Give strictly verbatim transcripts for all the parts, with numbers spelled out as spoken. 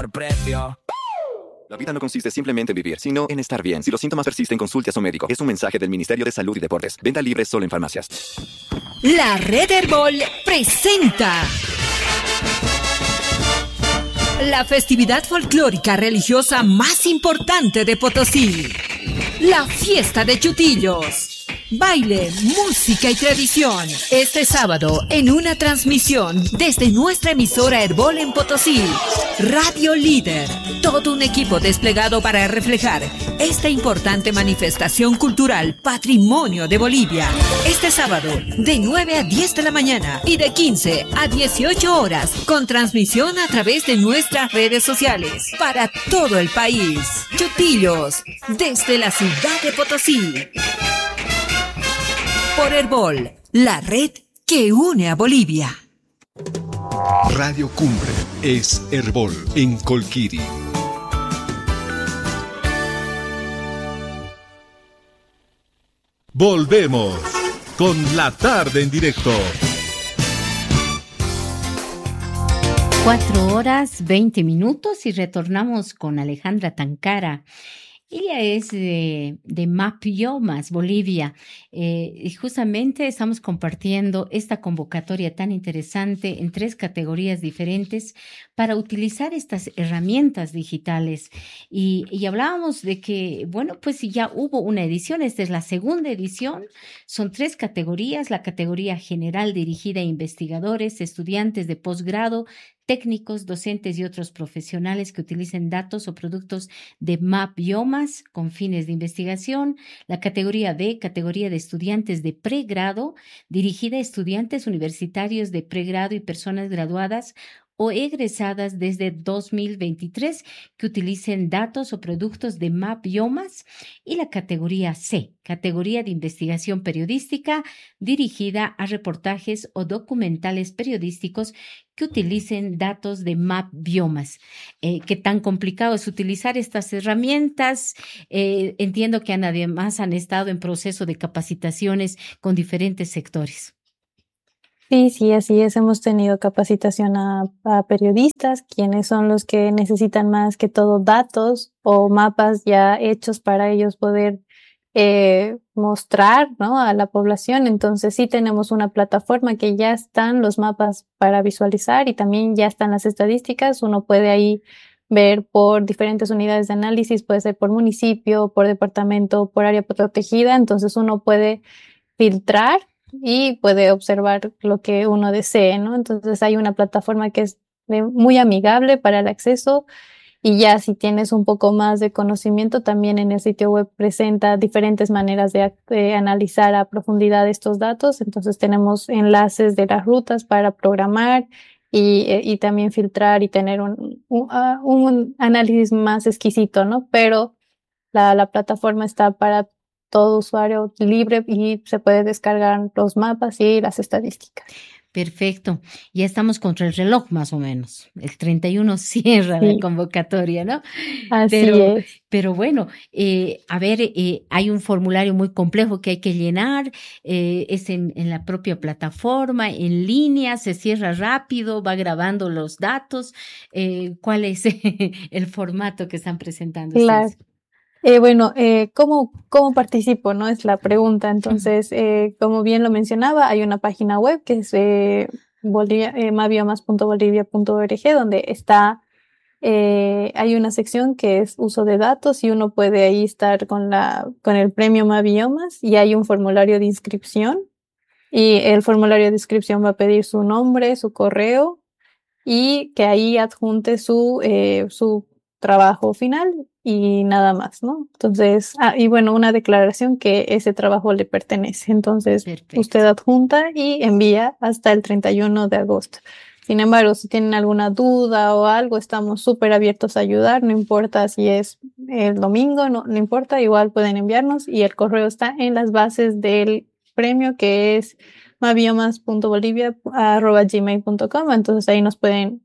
mejor precio. La vida no consiste simplemente en vivir, sino en estar bien. Si los síntomas persisten, consulte a su médico. Es un mensaje del Ministerio de Salud y Deportes. Venta libre solo en farmacias. La Red Herbol presenta la festividad folclórica religiosa más importante de Potosí. La Fiesta de Chutillos. Baile, música y tradición. Este sábado, en una transmisión desde nuestra emisora Herbol en Potosí, Radio Líder. Todo un equipo desplegado para reflejar esta importante manifestación cultural, patrimonio de Bolivia. Este sábado, de nueve a diez de la mañana y de quince a dieciocho horas, con transmisión a través de nuestras redes sociales para todo el país. Chutillos, desde la ciudad de Potosí. Por Herbol, la red que une a Bolivia. Radio Cumbre es Herbol en Colquiri. Volvemos con la tarde en directo. Cuatro horas, veinte minutos y retornamos con Alejandra Tancara. Ella es de, de Mapiomas, Bolivia, eh, y justamente estamos compartiendo esta convocatoria tan interesante en tres categorías diferentes para utilizar estas herramientas digitales. Y, y hablábamos de que, bueno, pues ya hubo una edición, esta es la segunda edición, son tres categorías, la categoría general dirigida a investigadores, estudiantes de posgrado, técnicos, docentes y otros profesionales que utilicen datos o productos de Mapiomas con fines de investigación. La categoría B, categoría de estudiantes de pregrado, dirigida a estudiantes universitarios de pregrado y personas graduadas o egresadas desde dos mil veintitrés que utilicen datos o productos de Mapiomas. Y la categoría C, categoría de investigación periodística, dirigida a reportajes o documentales periodísticos que utilicen datos de Mapiomas. Eh, ¿Qué tan complicado es utilizar estas herramientas? Eh, entiendo que además han estado en proceso de capacitaciones con diferentes sectores. Sí, sí, así es. Hemos tenido capacitación a, a periodistas, quienes son los que necesitan más que todo datos o mapas ya hechos para ellos poder eh, mostrar, ¿no?, a la población. Entonces sí tenemos una plataforma que ya están los mapas para visualizar y también ya están las estadísticas. Uno puede ahí ver por diferentes unidades de análisis, puede ser por municipio, por departamento, por área protegida. Entonces uno puede filtrar y puede observar lo que uno desee, ¿no? Entonces hay una plataforma que es de, muy amigable para el acceso y ya si tienes un poco más de conocimiento, también en el sitio web presenta diferentes maneras de, de analizar a profundidad estos datos. Entonces tenemos enlaces de las rutas para programar y, y también filtrar y tener un, un, un análisis más exquisito, ¿no? Pero la, la plataforma está para todo usuario libre y se puede descargar los mapas y las estadísticas. Perfecto. Ya estamos contra el reloj más o menos. El treinta y uno cierra sí. la convocatoria, ¿no? Así pero, es. Pero bueno, eh, a ver, eh, hay un formulario muy complejo que hay que llenar, eh, es en, en la propia plataforma, en línea, se cierra rápido, va grabando los datos. Eh, ¿Cuál es el formato que están presentando claro. ustedes? Eh, bueno, eh, ¿cómo, ¿cómo participo? ¿No? Es la pregunta. Entonces, eh, como bien lo mencionaba, hay una página web que es eh, eh, mapiomas punto bolivia punto org, donde está, eh, hay una sección que es uso de datos y uno puede ahí estar con, la, con el premio Mapiomas y hay un formulario de inscripción y el formulario de inscripción va a pedir su nombre, su correo y que ahí adjunte su, eh, su trabajo final y nada más, ¿no? Entonces, ah, y bueno, una declaración que ese trabajo le pertenece. Entonces, perfecto. Usted adjunta y envía hasta el treinta y uno de agosto. Sin embargo, si tienen alguna duda o algo, estamos súper abiertos a ayudar, no importa si es el domingo, no, no importa, igual pueden enviarnos y el correo está en las bases del premio que es mapiomas punto bolivia arroba gmail punto com. Entonces ahí nos pueden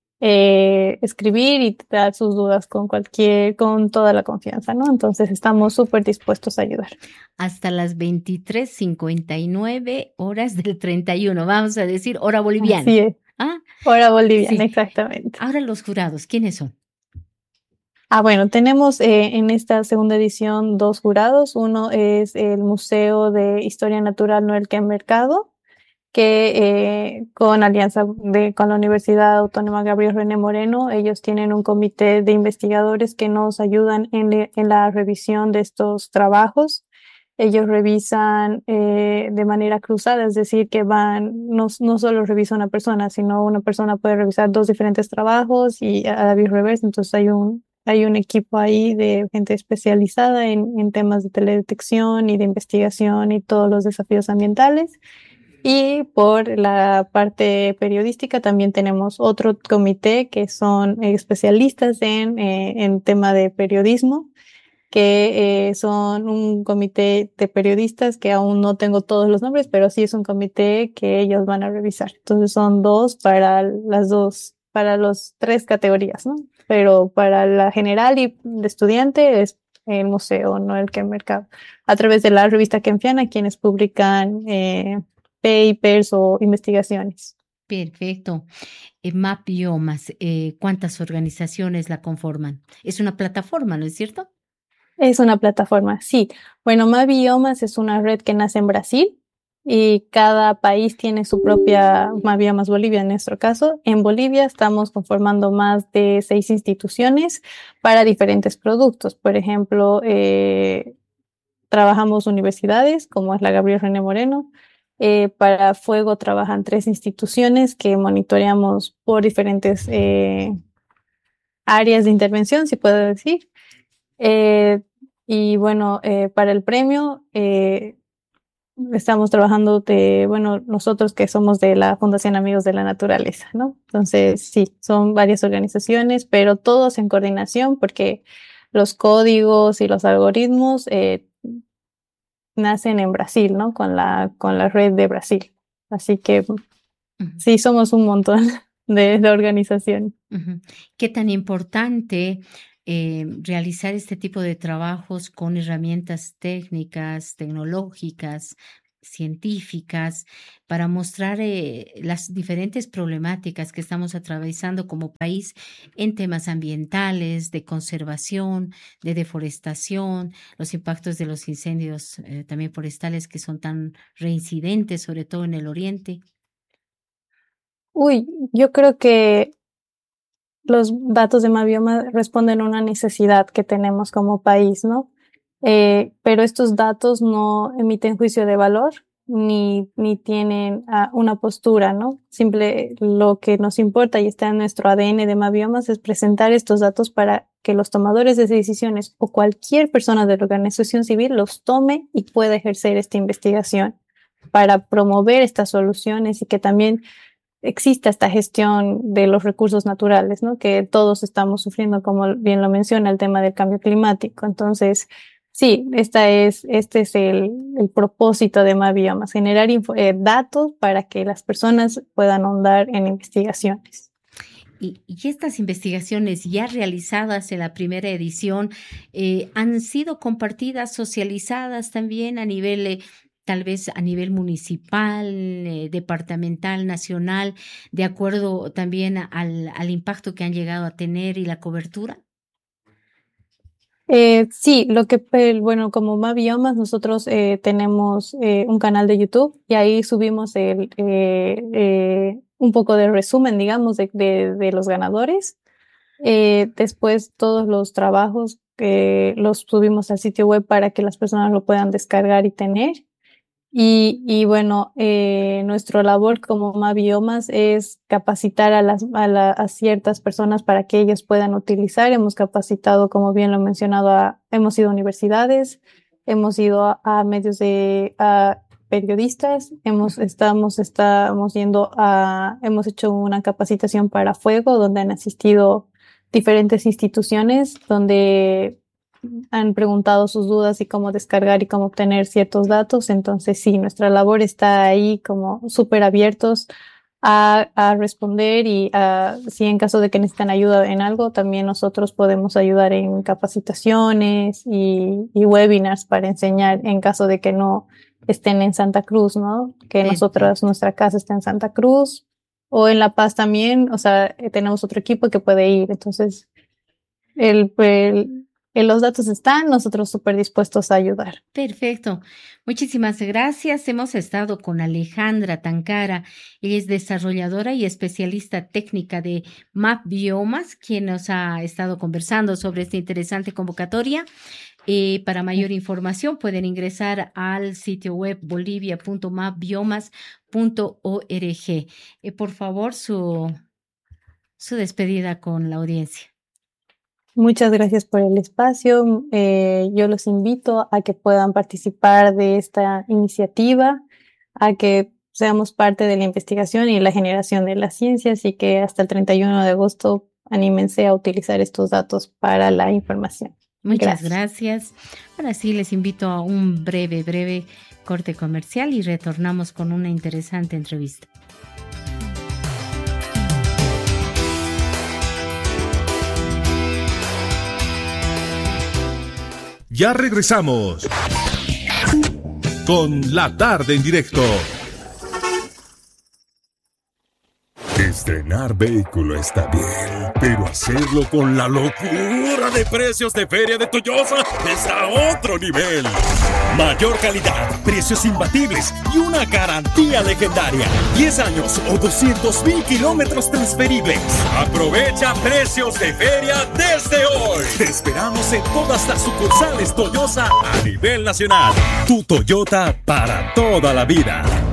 Eh, escribir y dar sus dudas con cualquier, con toda la confianza, ¿no? Entonces estamos súper dispuestos a ayudar. Hasta las veintitrés cincuenta y nueve horas del treinta y uno, vamos a decir hora boliviana. Así es. Ah, Hora boliviana, sí. exactamente. Ahora los jurados, ¿quiénes son? Ah, bueno, tenemos eh, en esta segunda edición dos jurados. Uno es el Museo de Historia Natural Noel Mercado, que eh, con alianza de, con la Universidad Autónoma Gabriel René Moreno, ellos tienen un comité de investigadores que nos ayudan en, le- en la revisión de estos trabajos. Ellos revisan eh, de manera cruzada, es decir, que van, no, no solo revisa una persona, sino una persona puede revisar dos diferentes trabajos y a la reversa. Entonces hay un, hay un equipo ahí de gente especializada en, en temas de teledetección y de investigación y todos los desafíos ambientales. Y por la parte periodística también tenemos otro comité que son especialistas en, eh, en tema de periodismo, que eh, son un comité de periodistas que aún no tengo todos los nombres, pero sí es un comité que ellos van a revisar. Entonces son dos para las dos, para las tres categorías, ¿no? Pero para la general y de estudiante es el museo, no el que mercado. A través de la revista Kenfiana, quienes publican eh, papers o investigaciones. Perfecto. Eh, Map Biomas, eh, ¿cuántas organizaciones la conforman? Es una plataforma, ¿no es cierto? Es una plataforma, sí. Bueno, Mabiomas es una red que nace en Brasil y cada país tiene su propia Mabiomas Bolivia en nuestro caso. En Bolivia estamos conformando más de seis instituciones para diferentes productos. Por ejemplo, eh, trabajamos universidades, como es la Gabriel René Moreno. Eh, para Fuego trabajan tres instituciones que monitoreamos por diferentes eh, áreas de intervención, si puedo decir. Eh, y bueno, eh, para el premio eh, estamos trabajando de, bueno, nosotros que somos de la Fundación Amigos de la Naturaleza, ¿no? Entonces, sí, son varias organizaciones, pero todos en coordinación porque los códigos y los algoritmos eh, nacen en Brasil, ¿no? Con la, con la red de Brasil. Así que Ujú, sí, somos un montón de, de organizaciones. ujú. ¿Qué tan importante eh, realizar este tipo de trabajos con herramientas técnicas, tecnológicas, científicas, para mostrar eh, las diferentes problemáticas que estamos atravesando como país en temas ambientales, de conservación, de deforestación, los impactos de los incendios eh, también forestales que son tan reincidentes, sobre todo en el oriente? Uy, yo creo que los datos de Mabioma responden a una necesidad que tenemos como país, ¿no? Eh, pero estos datos no emiten juicio de valor ni, ni tienen uh, una postura, ¿no? Simple, lo que nos importa y está en nuestro A D N de Mabiomas es presentar estos datos para que los tomadores de decisiones o cualquier persona de la organización civil los tome y pueda ejercer esta investigación para promover estas soluciones y que también exista esta gestión de los recursos naturales, ¿no? Que todos estamos sufriendo, como bien lo menciona, el tema del cambio climático. Entonces, sí, esta es, este es el, el propósito de Mabiomas, generar info, eh, datos para que las personas puedan ahondar en investigaciones. Y, y estas investigaciones ya realizadas en la primera edición eh, han sido compartidas, socializadas también a nivel, eh, tal vez a nivel municipal, eh, departamental, nacional, de acuerdo también a- al, al impacto que han llegado a tener y la cobertura. Eh, sí, lo que, eh, bueno, como Mabiomas, nosotros eh, tenemos eh, un canal de YouTube y ahí subimos el, eh, eh, un poco de resumen, digamos, de, de, de los ganadores. Eh, después todos los trabajos que los subimos al sitio web para que las personas lo puedan descargar y tener. Y, y bueno, eh, nuestra labor como Mabiomas es capacitar a las, a la, a ciertas personas para que ellos puedan utilizar. Hemos capacitado, como bien lo he mencionado, a, hemos ido a universidades, hemos ido a, a medios de, a periodistas, hemos, estamos, estamos yendo a, hemos hecho una capacitación para Fuego, donde han asistido diferentes instituciones, donde han preguntado sus dudas y cómo descargar y cómo obtener ciertos datos. Entonces, sí, nuestra labor está ahí como súper abiertos a, a responder y a, si en caso de que necesitan ayuda en algo, también nosotros podemos ayudar en capacitaciones y, y webinars para enseñar en caso de que no estén en Santa Cruz, ¿no? Que Perfecto. nosotros, nuestra casa está en Santa Cruz. o en La Paz también, o sea, eh, tenemos otro equipo que puede ir. Entonces, el, el, el los datos están, nosotros súper dispuestos a ayudar. Perfecto. Muchísimas gracias. Hemos estado con Alejandra Tancara. Ella es desarrolladora y especialista técnica de MapBiomas, quien nos ha estado conversando sobre esta interesante convocatoria. Eh, para mayor información pueden ingresar al sitio web bolivia punto map biomas punto org. Eh, por favor, su, su despedida con la audiencia. Muchas gracias por el espacio. Eh, yo los invito a que puedan participar de esta iniciativa, a que seamos parte de la investigación y la generación de la ciencia, así que hasta el treinta y uno de agosto anímense a utilizar estos datos para la información. Muchas gracias. gracias. Ahora sí, les invito a un breve, breve corte comercial y retornamos con una interesante entrevista. Ya regresamos con La Tarde en Directo. Estrenar vehículo está bien, pero hacerlo con la locura de precios de Feria de Toyosa está a otro nivel. Mayor calidad, precios imbatibles y una garantía legendaria. diez años o doscientos mil kilómetros transferibles. Aprovecha precios de feria desde hoy. Te esperamos en todas las sucursales Toyosa a nivel nacional. Tu Toyota para toda la vida.